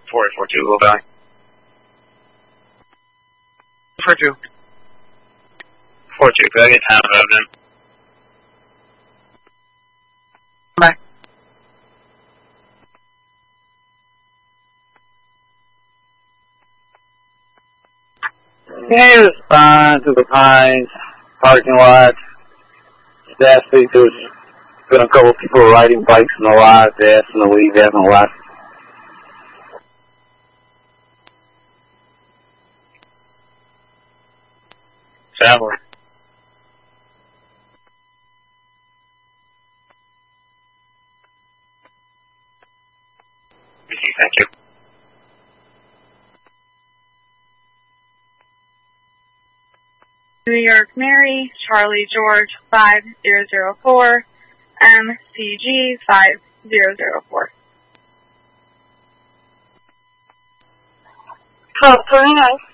4842, Little Valley. 42. 42, could I get time of opening? Bye. Can you respond to the Pines parking lot? Last week there was been a couple of people riding bikes in the lot. They asked them to leave that in the lot. Traveler. Thank you. New York Mary, Charlie George 5004, MCG 5004. Call 29.